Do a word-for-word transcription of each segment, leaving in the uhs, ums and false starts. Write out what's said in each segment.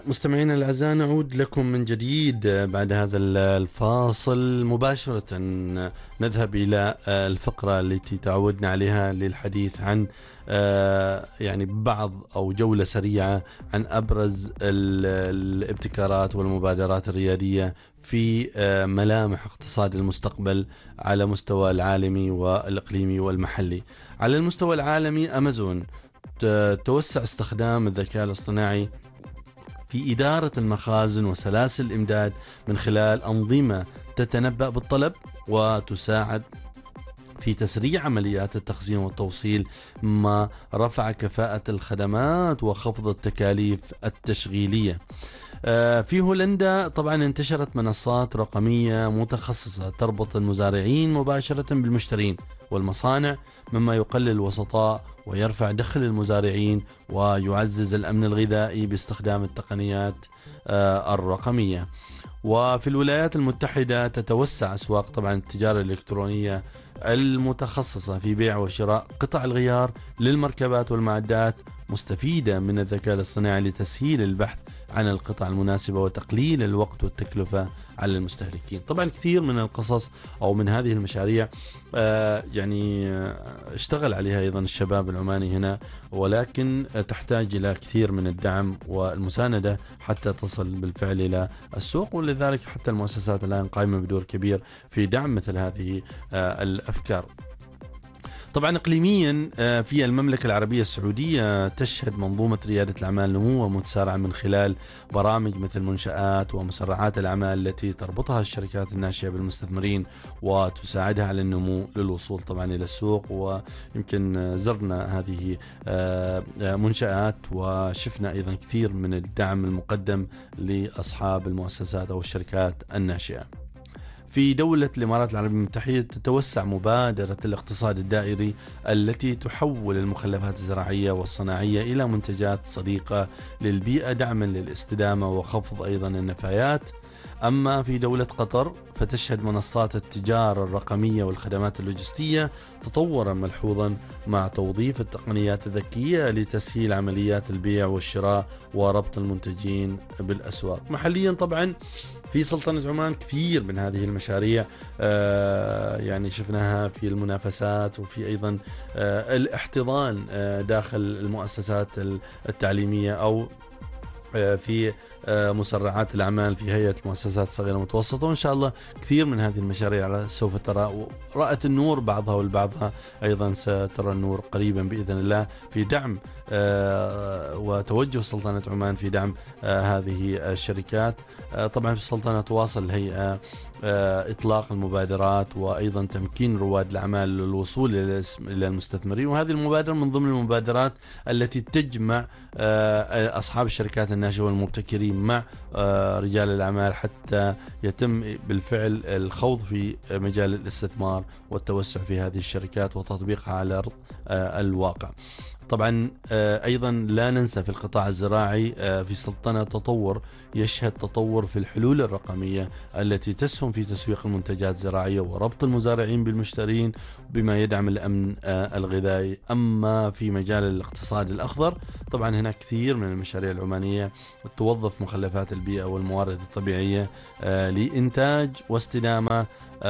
مستمعينا الأعزاء، نعود لكم من جديد بعد هذا الفاصل مباشرة. نذهب إلى الفقرة التي تعودنا عليها للحديث عن يعني بعض أو جولة سريعة عن أبرز الابتكارات والمبادرات الريادية في ملامح اقتصاد المستقبل على مستوى العالمي والإقليمي والمحلي. على المستوى العالمي، أمازون توسع استخدام الذكاء الاصطناعي في إدارة المخازن وسلاسل الإمداد من خلال أنظمة تتنبأ بالطلب وتساعد في تسريع عمليات التخزين والتوصيل، مما رفع كفاءة الخدمات وخفض التكاليف التشغيلية. في هولندا طبعا انتشرت منصات رقمية متخصصة تربط المزارعين مباشرة بالمشترين والمصانع، مما يقلل الوسطاء ويرفع دخل المزارعين ويعزز الأمن الغذائي باستخدام التقنيات الرقمية. وفي الولايات المتحدة تتوسع أسواق طبعا التجارة الإلكترونية المتخصصة في بيع وشراء قطع الغيار للمركبات والمعدات، مستفيدة من الذكاء الاصطناعي لتسهيل البحث عن القطع المناسبة وتقليل الوقت والتكلفة على المستهلكين. طبعا كثير من القصص أو من هذه المشاريع آه يعني آه اشتغل عليها أيضا الشباب العماني هنا، ولكن آه تحتاج إلى كثير من الدعم والمساندة حتى تصل بالفعل إلى السوق، ولذلك حتى المؤسسات الآن قائمة بدور كبير في دعم مثل هذه آه الأفكار. طبعا اقليميا في المملكة العربية السعودية تشهد منظومة ريادة الأعمال نموا متسارعا من خلال برامج مثل منشآت ومسرعات الأعمال التي تربطها الشركات الناشئة بالمستثمرين وتساعدها على النمو للوصول طبعا إلى السوق. ويمكن زرنا هذه منشآت وشفنا أيضا كثير من الدعم المقدم لأصحاب المؤسسات أو الشركات الناشئة. في دولة الإمارات العربية المتحدة تتوسع مبادرة الاقتصاد الدائري التي تحول المخلفات الزراعية والصناعية إلى منتجات صديقة للبيئة، دعما للاستدامة وخفض أيضا النفايات. أما في دولة قطر فتشهد منصات التجارة الرقمية والخدمات اللوجستية تطورا ملحوظا مع توظيف التقنيات الذكية لتسهيل عمليات البيع والشراء وربط المنتجين بالأسواق. محليا طبعا في سلطنة عمان كثير من هذه المشاريع آه يعني شفناها في المنافسات وفي أيضا آه الاحتضان آه داخل المؤسسات التعليمية أو آه في مسرعات الأعمال في هيئة المؤسسات الصغيرة والمتوسطة. وإن شاء الله كثير من هذه المشاريع سوف ترى رأت النور بعضها والبعضها أيضا سترى النور قريبا بإذن الله في دعم وتوجه سلطنة عمان في دعم هذه الشركات. طبعا في السلطنة تواصل الهيئة إطلاق المبادرات وأيضا تمكين رواد الأعمال للوصول إلى المستثمرين، وهذه المبادرة من ضمن المبادرات التي تجمع أصحاب الشركات الناشئة والمبتكرين مع رجال الأعمال حتى يتم بالفعل الخوض في مجال الاستثمار والتوسع في هذه الشركات وتطبيقها على أرض الواقع. طبعا أيضا لا ننسى في القطاع الزراعي في سلطنة تطور يشهد تطور في الحلول الرقمية التي تسهم في تسويق المنتجات الزراعية وربط المزارعين بالمشترين بما يدعم الأمن الغذائي. أما في مجال الاقتصاد الأخضر طبعا هناك كثير من المشاريع العمانية توظف مخلفات البيئة والموارد الطبيعية لإنتاج واستدامة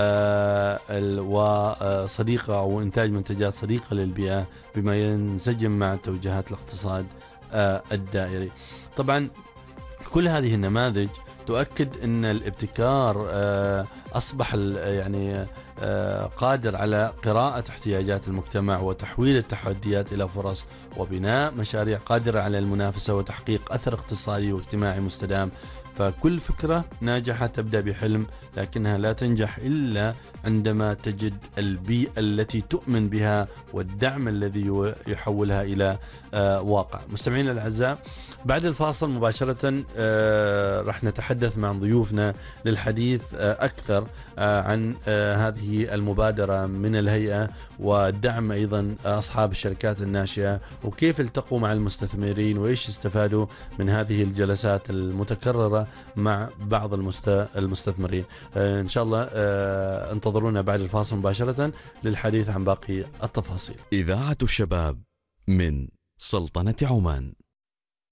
وصديقة أو إنتاج منتجات صديقة للبيئة بما ينسجم مع توجيهات الاقتصاد الدائري. طبعا كل هذه النماذج تؤكد أن الابتكار أصبح يعني قادر على قراءة احتياجات المجتمع وتحويل التحديات إلى فرص وبناء مشاريع قادرة على المنافسة وتحقيق أثر اقتصادي واجتماعي مستدام. فكل فكرة ناجحة تبدأ بحلم، لكنها لا تنجح إلا عندما تجد البيئة التي تؤمن بها والدعم الذي يحولها إلى آه واقع. مستمعين الأعزاء، بعد الفاصل مباشرة آه رح نتحدث مع ضيوفنا للحديث آه أكثر آه عن آه هذه المبادرة من الهيئة والدعم أيضا أصحاب الشركات الناشئة وكيف التقوا مع المستثمرين وإيش استفادوا من هذه الجلسات المتكررة مع بعض المستثمرين. آه إن شاء الله آه انتظرونا بعد الفاصل مباشرة للحديث عن باقي التفاصيل. إذاعة الشباب من سلطنة عمان.